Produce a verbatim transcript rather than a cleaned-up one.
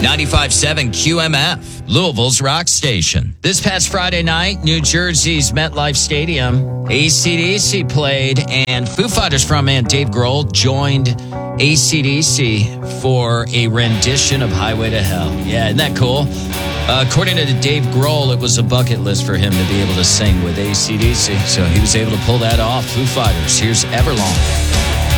ninety-five point seven Q M F, Louisville's rock station. This past Friday night, New Jersey's MetLife Stadium, A C D C played, and Foo Fighters frontman Dave Grohl joined A C D C for a rendition of Highway to Hell. Yeah, isn't that cool? Uh, according to Dave Grohl, it was a bucket list for him to be able to sing with A C D C, so he was able to pull that off. Foo Fighters, here's Everlong.